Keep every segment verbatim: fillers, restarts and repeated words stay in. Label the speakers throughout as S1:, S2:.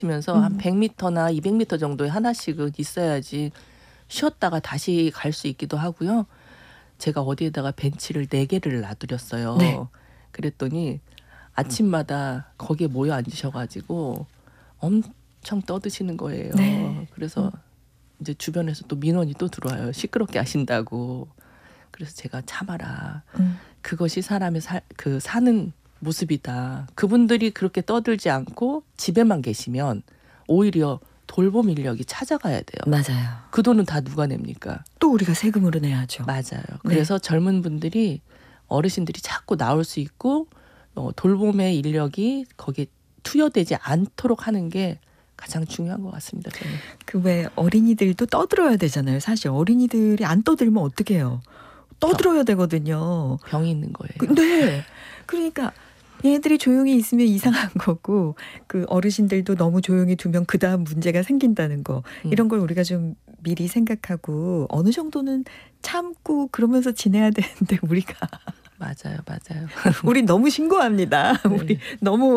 S1: 면서 한
S2: 음.
S1: 백 미터나 이백 미터 정도에 하나씩은 있어야지 쉬었다가 다시 갈 수 있기도 하고요. 제가 어디에다가 벤치를 네 개를 놔드렸어요.
S2: 네.
S1: 그랬더니 아침마다 거기에 모여 앉으셔 가지고 엄청 떠드시는 거예요.
S2: 네.
S1: 그래서
S2: 음.
S1: 이제 주변에서 또 민원이 또 들어와요. 시끄럽게 하신다고. 그래서 제가 참아라.
S2: 음.
S1: 그것이 사람의 사, 그 사는 모습이다. 그분들이 그렇게 떠들지 않고 집에만 계시면 오히려 돌봄 인력이 찾아가야 돼요.
S2: 맞아요.
S1: 그 돈은 다 누가 냅니까?
S2: 또 우리가 세금으로 내야죠.
S1: 맞아요.
S2: 네.
S1: 그래서 젊은 분들이 어르신들이 자꾸 나올 수 있고 어, 돌봄의 인력이 거기에 투여되지 않도록 하는 게 가장 중요한 것 같습니다. 저는.
S2: 그 왜 어린이들도 떠들어야 되잖아요. 사실 어린이들이 안 떠들면 어떡해요. 떠들어야 되거든요.
S1: 병이 있는 거예요.
S2: 그, 네. 그러니까 얘네들이 조용히 있으면 이상한 거고 그 어르신들도 너무 조용히 두면 그다음 문제가 생긴다는 거.
S1: 음.
S2: 이런 걸 우리가 좀 미리 생각하고 어느 정도는 참고 그러면서 지내야 되는데 우리가
S1: 맞아요. 맞아요.
S2: 우리 너무 신고합니다.
S1: 네.
S2: 우리 너무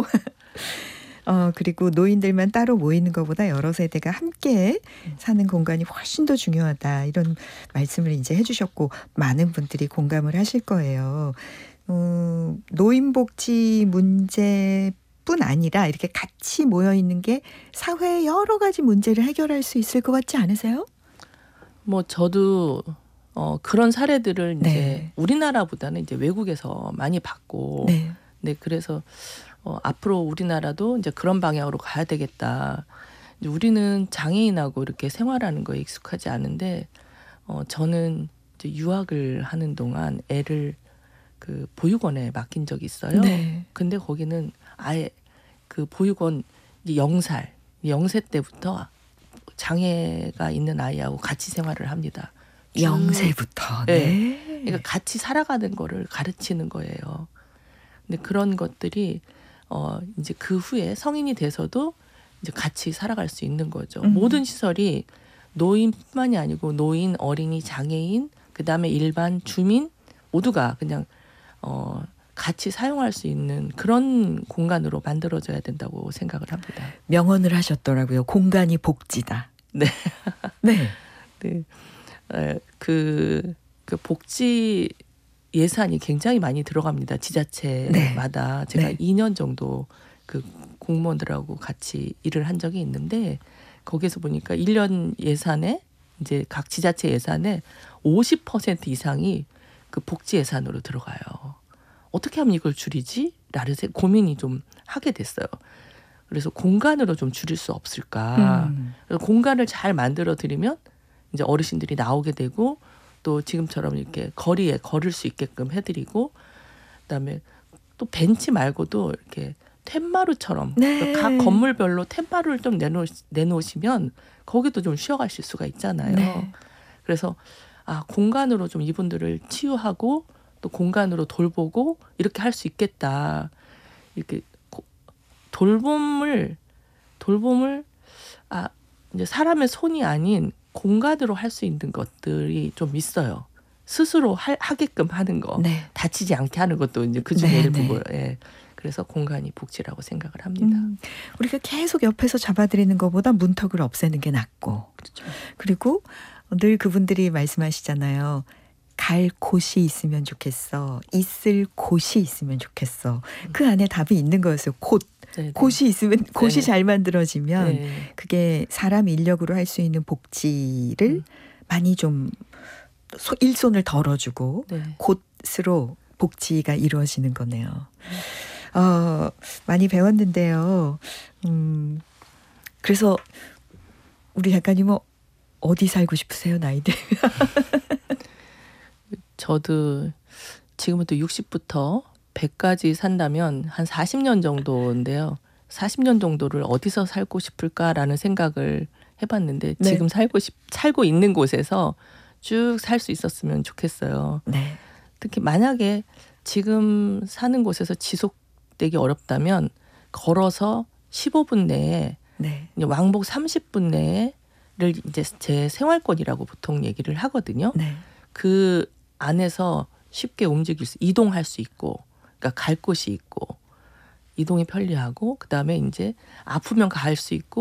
S2: 어, 그리고 노인들만 따로 모이는 것보다 여러 세대가 함께 사는 공간이 훨씬 더 중요하다. 이런 말씀을 이제 해주셨고 많은 분들이 공감을 하실 거예요. 어, 노인복지 문제뿐 아니라 이렇게 같이 모여 있는 게 사회의 여러 가지 문제를 해결할 수 있을 것 같지 않으세요?
S1: 뭐 저도 어, 그런 사례들을 이제
S2: 네.
S1: 우리나라보다는 이제 외국에서 많이 봤고,
S2: 네.
S1: 네 그래서 어, 앞으로 우리나라도 이제 그런 방향으로 가야 되겠다. 이제 우리는 장애인하고 이렇게 생활하는 거에 익숙하지 않은데, 어, 저는 이제 유학을 하는 동안 애를 그 보육원에 맡긴 적이 있어요.
S2: 네.
S1: 근데 거기는 아예 그 보육원 이제 영 살, 영 세 때부터 장애가 있는 아이하고 같이 생활을 합니다.
S2: 영세부터.
S1: 네.
S2: 네.
S1: 그러니까 같이 살아가는 거를 가르치는 거예요. 근데 그런 것들이 어 이제 그 후에 성인이 돼서도 이제 같이 살아갈 수 있는 거죠.
S2: 음.
S1: 모든 시설이 노인뿐만이 아니고 노인, 어린이, 장애인, 그다음에 일반 주민 모두가 그냥 어 같이 사용할 수 있는 그런 공간으로 만들어져야 된다고 생각을 합니다.
S2: 명언을 하셨더라고요. 공간이 복지다.
S1: 네.
S2: 네.
S1: 네. 에, 그, 그 복지 예산이 굉장히 많이 들어갑니다. 지자체마다.
S2: 네.
S1: 제가
S2: 네.
S1: 이 년 정도 그 공무원들하고 같이 일을 한 적이 있는데 거기서 보니까 일 년 예산에 이제 각 지자체 예산에 오십 퍼센트 이상이 그 복지 예산으로 들어가요. 어떻게 하면 이걸 줄이지? 라는 고민이 좀 하게 됐어요. 그래서 공간으로 좀 줄일 수 없을까.
S2: 음.
S1: 그래서 공간을 잘 만들어 드리면 이제 어르신들이 나오게 되고 또 지금처럼 이렇게 거리에 걸을 수 있게끔 해드리고 그다음에 또 벤치 말고도 이렇게 툇마루처럼
S2: 네.
S1: 각 건물별로 툇마루를 좀 내놓, 내놓으시면 거기도 좀 쉬어가실 수가 있잖아요.
S2: 네.
S1: 그래서 아 공간으로 좀 이분들을 치유하고 또 공간으로 돌보고 이렇게 할 수 있겠다. 이렇게 고, 돌봄을 돌봄을 아 이제 사람의 손이 아닌 공간으로 할 수 있는 것들이 좀 있어요. 스스로 할, 하게끔 하는 거,
S2: 네.
S1: 다치지 않게 하는 것도 이제 그 중에
S2: 네,
S1: 일부고요.
S2: 네.
S1: 예. 그래서 공간이 복지라고 생각을 합니다.
S2: 음, 우리가 계속 옆에서 잡아드리는 것보다 문턱을 없애는 게 낫고.
S1: 그렇죠.
S2: 그리고 늘 그분들이 말씀하시잖아요. 갈 곳이 있으면 좋겠어. 있을 곳이 있으면 좋겠어. 그 안에 답이 있는 거였어요. 곳.
S1: 네네.
S2: 곳이 있으면 곳이
S1: 네.
S2: 잘 만들어지면
S1: 네.
S2: 그게 사람 인력으로 할 수 있는 복지를
S1: 음.
S2: 많이 좀 소, 일손을 덜어주고
S1: 네.
S2: 곳으로 복지가 이루어지는 거네요. 어, 많이 배웠는데요. 음, 그래서 우리 작가님은 어디 살고 싶으세요, 나이 들면?
S1: 저도 지금부터 육십부터 백까지 산다면 한 사십 년 정도인데요. 사십 년 정도를 어디서 살고 싶을까라는 생각을 해봤는데
S2: 네.
S1: 지금 살고 싶, 살고 있는 곳에서 쭉 살 수 있었으면 좋겠어요.
S2: 네.
S1: 특히 만약에 지금 사는 곳에서 지속되기 어렵다면 걸어서 십오 분 내에
S2: 네.
S1: 왕복 삼십 분 내를 이제 제 생활권이라고 보통 얘기를 하거든요.
S2: 네.
S1: 그 안에서 쉽게 움직일 수, 이동할 수 있고, 그러니까 갈 곳이 있고, 이동이 편리하고, 그 다음에 이제 아프면 갈 수 있고,